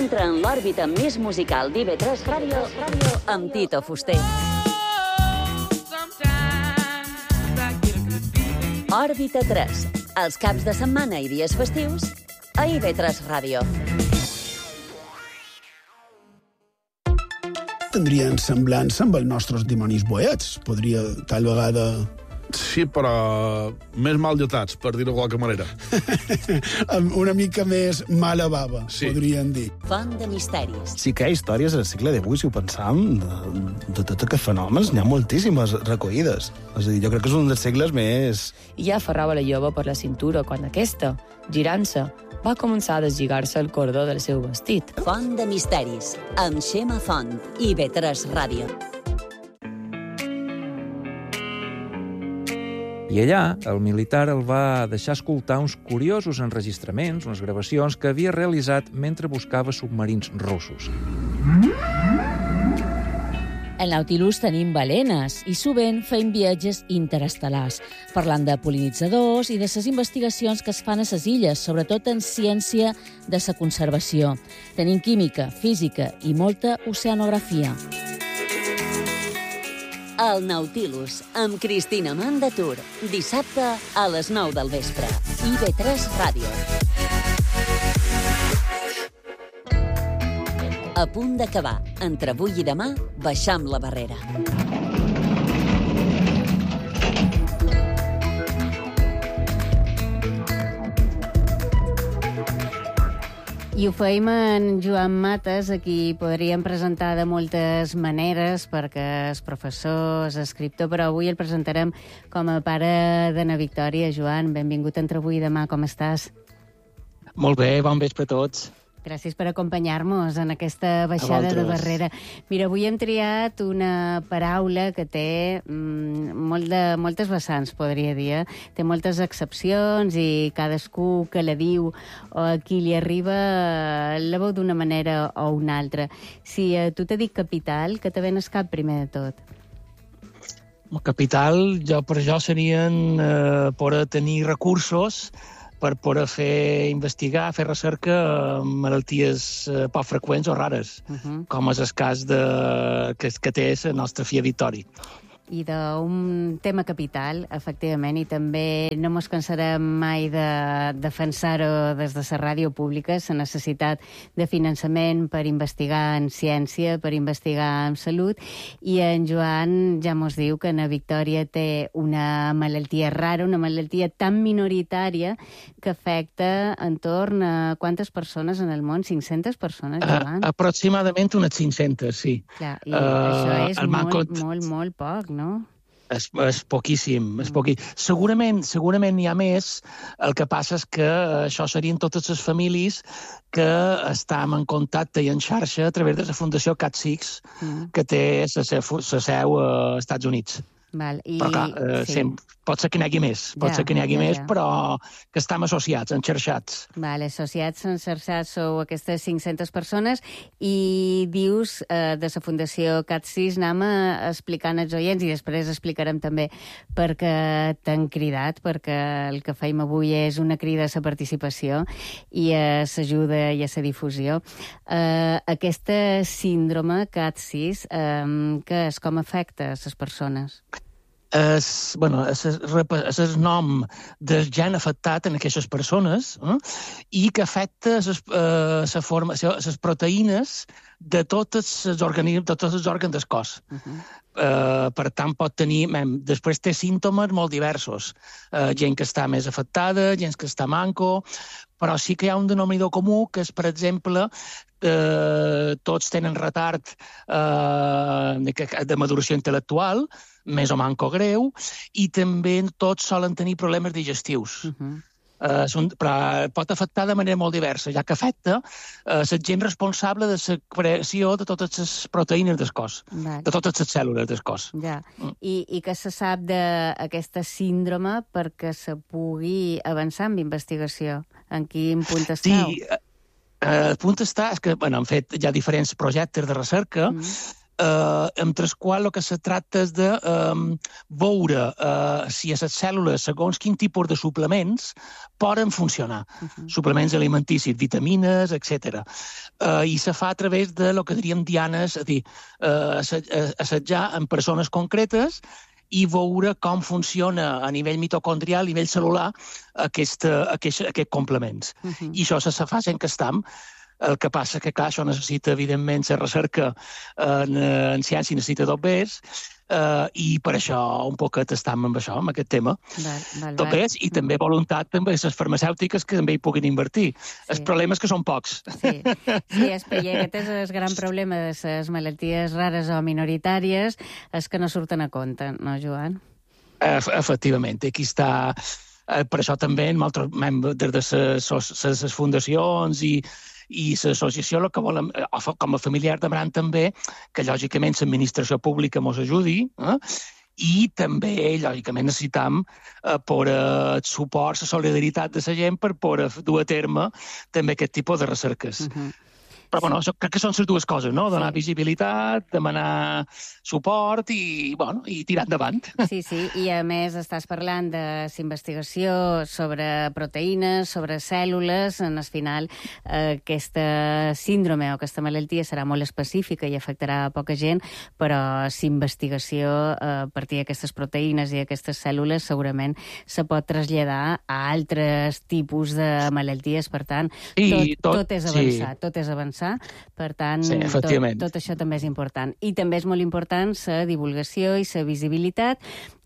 Entra en l'òrbita més musical d'IV3 Ràdio amb Tito Fuster. Òrbita 3, els caps de setmana i dies festius a IV3 Ràdio. Tindrien semblança amb els nostres dimonis boets. Podria, tal vegada... Sí, però més mal lletats, per dir-ho de qualque manera. Una mica més mala bava, sí. Podríem dir. Font de misteris. Sí que hi ha històries al segle XVIII, si ho pensam, de tots aquests fenòmens. N'hi ha moltíssimes recollides. És a dir, jo crec que és un dels segles més... I ja aferrava la jove per la cintura quan aquesta, girant-se, va començar a deslligar-se el cordó del seu vestit. Font de misteris, amb Xema Font, IV3 Ràdio. I allà, el militar el va deixar escoltar uns curiosos enregistraments, unes gravacions que havia realitzat mentre buscava submarins russos. Al Nautilus tenim balenes i sovint feim viatges interestel·lars, parlant de pol·linitzadors i de les investigacions que es fan a les illes, sobretot en ciència de la conservació. Tenim química, física i molta oceanografia. El Nautilus, amb Cristina Mandatur, dissabte a les 9 del vespre. IV3 Ràdio. A punt d'acabar. Entre avui i demà, baixam la barrera. I ho feim en Joan Mates, a qui podríem presentar de moltes maneres, perquè és professor, és escriptor, però avui el presentarem com a pare d'Anna Victòria. Joan, benvingut entre avui i demà, com estàs? Molt bé, bon vespre a tots. Gràcies per acompanyar-nos en aquesta baixada de barrera. Mira, avui hem triat una paraula que té moltes vessants, podria dir. Té moltes excepcions i cadascú que la diu o a qui li arriba la veu d'una manera o una altra. Si a tu t'he dit capital, què te ven al cap primer de tot? Capital, per jo serien poder tenir recursos per poder investigar, fer recerca en malalties poc freqüents o rares, com és el cas que té el nostre FIA Victòria. I d'un tema capital, efectivament, i també no mos cansarem mai de defensar-ho des de la ràdio pública, la necessitat de finançament per investigar en ciència, per investigar en salut, i en Joan ja mos diu que Anna Victòria té una malaltia rara, una malaltia tan minoritària que afecta entorn a quantes persones en el món? 500 persones, Joan? Aproximadament unes 500, sí. Clar, i això és molt poc, no? És poquíssim, és poquíssim. Segurament n'hi ha més. El que passa és que això serien totes les famílies que estem en contacte i en xarxa a través de la Fundació CAT6, que té la seu als Estats Units. Val, però clar, pot ser que n'hi hagi més, però que estem associats, enxarxats. Vale, associats, enxarxats, sou aquestes 500 persones, i dius de la Fundació CAT6, anem explicant als oients, i després explicarem també perquè t'han cridat, perquè el que feim avui és una crida a la participació i a l'ajuda i a la difusió. Aquesta síndrome CAT6, què és, com afecta a les persones? És el nom del gen afectat en aquestes persones i que afecta les proteïnes de tots els òrgans del cos. Per tant, pot tenir... Després té símptomes molt diversos. Gent que està més afectada, gent que està manco, però sí que hi ha un denominador comú, que és, per exemple, tots tenen retard de maduració intel·lectual, més o manco greu, i també tots solen tenir problemes digestius. Però pot afectar de manera molt diversa, ja que afecta la gent responsable de la creació de totes les proteïnes del cos, de totes les cèl·lules del cos. I què se sap d'aquesta síndrome perquè se pugui avançar amb investigació? En quin punt esteu? Sí, el punt està és que hem fet ja diferents projectes de recerca entre els quals el que se tracta és de veure si a les cèl·lules, segons quin tipus de suplements, poden funcionar. Suplements alimenticis, vitamines, etc. I se fa a través de lo que diríem dianes, és a dir, assetjar en persones concretes i veure com funciona a nivell mitocondrial, a nivell cel·lular, aquests complements. I això se fa sense que estem. El que passa que, clar, això necessita, evidentment, la recerca en ciència necessita dobbers, i per això un poquet estem amb això, amb aquest tema. Dobbers i també voluntat també les farmacèutiques que també hi puguin invertir. El problema és que són pocs. Sí, aquest és el gran problema de les malalties rares o minoritàries, és que no surten a compte, no, Joan? Efectivament, aquí està. Per això també nosaltres, des de les fundacions i l'associació, el que volem, com a familiar, demanem també que, lògicament, l'administració pública ens ajudi, i també, lògicament, necessitem el suport, la solidaritat de la gent per poder dur a terme també aquest tipus de recerques. Però, bueno, crec que són les dues coses, no? Donar visibilitat, demanar suport i tirar endavant. Sí, i a més estàs parlant de investigació sobre proteïnes, sobre cèl·lules. En el final, aquesta síndrome o aquesta malaltia serà molt específica i afectarà a poca gent, però l'investigació a partir d'aquestes proteïnes i d'aquestes cèl·lules segurament se pot traslladar a altres tipus de malalties. Per tant, tot és avançar, tot és avançar. Per tant, tot això també és important. I també és molt important la divulgació i la visibilitat,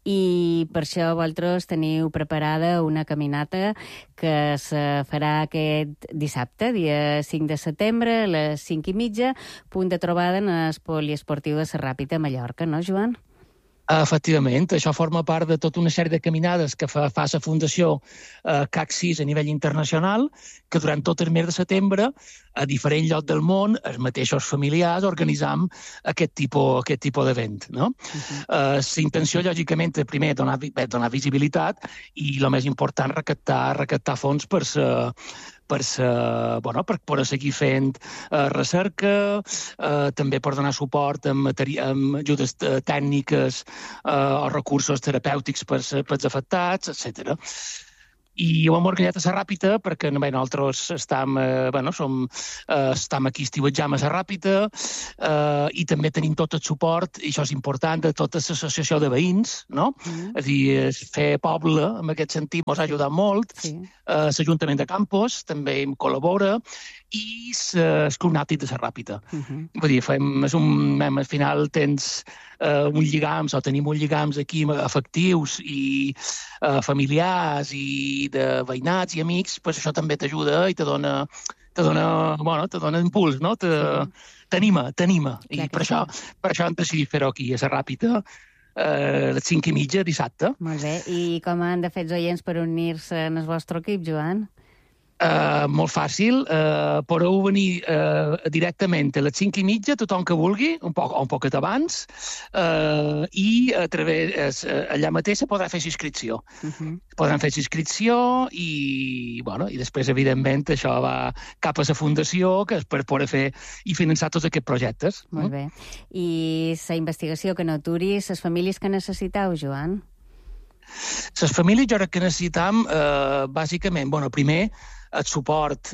i per això vosaltres teniu preparada una caminata que se farà aquest dissabte, dia 5 de setembre, a les 5:30, punt de trobada en el Poliesportiu de la Ràpita a Mallorca, no, Joan? Efectivament, això forma part de tota una sèrie de caminades que fa la Fundació CAC6 a nivell internacional, que durant tot el mes de setembre, a diferents llocs del món, els mateixos familiars, organitzam aquest tipus d'event. La intenció, lògicament, primer, donar visibilitat i, el més important, recaptar fons per poder seguir fent recerca, també per donar suport amb ajudes tècniques o recursos terapèutics per als afectats, etc. I ho hem organitzat a la Ràpita perquè nosaltres estem aquí estiuetjant a la Ràpita, i també tenim tot el suport, i això és important, de tota l'associació de veïns, no? És a dir, fer poble, en aquest sentit, ens ha ajudat molt. L'Ajuntament de Campos també em col·labora, i el Club Nàutic de la Ràpita. Vull dir, al final tens uns lligams, o tenim uns lligams aquí afectius i familiars i de veïnats i amics, doncs això també t'ajuda i te dona impuls, no? T'anima. I per això hem decidit fer-ho aquí, a la Ràpita, a les 5:30, dissabte. Molt bé. I com han de fer els oients per unir-se en el vostre equip, Joan? Molt fàcil. Podeu venir directament a les 5:30, tothom que vulgui, un poquet abans, i allà mateix se podrà fer inscripció. Podran fer inscripció i després, evidentment, això va cap a la Fundació, que és per poder fer i finançar tots aquests projectes. Molt bé. I la investigació que no aturi, les famílies que necessiteu, Joan? Les famílies jo crec que necessitam, bàsicament, primer, el suport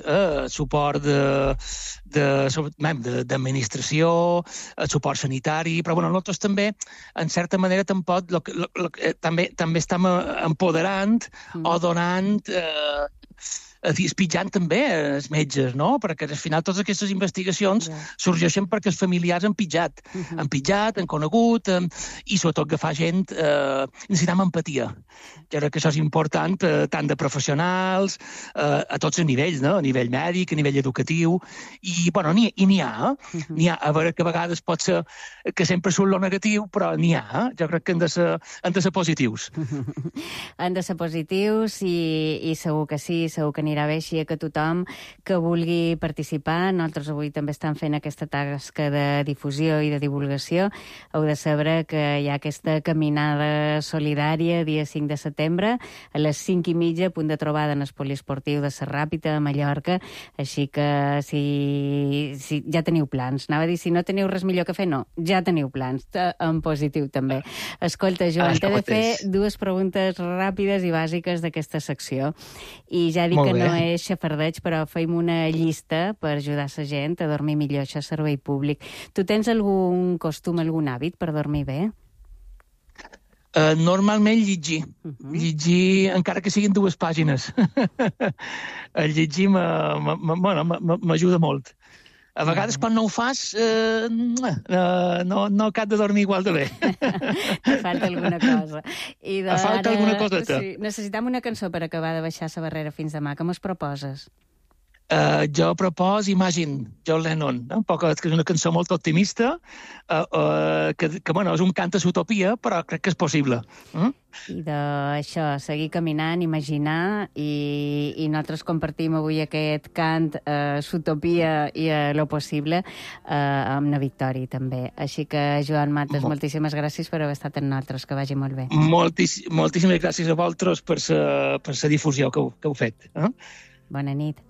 d'administració, el suport sanitari, però nosaltres també, en certa manera, tampoc també estem empoderant o donant espitjant també els metges, no? Perquè al final totes aquestes investigacions sorgeixen perquè els familiars han pitjat, han conegut, i sobretot agafar gent, necessitem empatia. Jo crec que això és important, tant de professionals, a tots els nivells, no? A nivell mèdic, a nivell educatiu, i n'hi ha, a veure que a vegades pot ser que sempre surt lo negatiu, però n'hi ha, jo crec que han de ser positius. Han de ser positius i segur que sí, segur que n'hi anirà bé, així que tothom que vulgui participar, nosaltres avui també estem fent aquesta tasca de difusió i de divulgació. Heu de saber que hi ha aquesta caminada solidària dia 5 de setembre a les 5:30, a punt de trobada en el poliesportiu de Sa Ràpita, a Mallorca, així que si ja teniu plans. Anava a dir, si no teniu res millor que fer, no, ja teniu plans, en positiu també. Escolta, Joan, t'he de fer dues preguntes ràpides i bàsiques d'aquesta secció. I ja dic que no és xafardeig, però feim una llista per ajudar la gent a dormir millor, això és servei públic. Tu tens algun costum, algun hàbit per dormir bé? Normalment llegir. Llegir, encara que siguin 2 pàgines. El llegir m'ajuda molt. A vegades, quan no ho fas, no acab de dormir igual de bé. Falta alguna cosa. Falta alguna coseta. Sí, necessitam una cançó per acabar de baixar la barrera fins demà. Què mos proposes? Jo proposo Imagine, John Lennon, que és una cançó molt optimista, que és un cant a l'utopia, però crec que és possible. I d'això, seguir caminant, imaginar, i nosaltres compartim avui aquest cant a l'utopia i a lo possible amb la Victòria també. Així que, Joan Mates, moltíssimes gràcies per haver estat amb nosaltres, que vagi molt bé. Moltíssimes gràcies a vosaltres per la difusió que heu fet. Bona nit.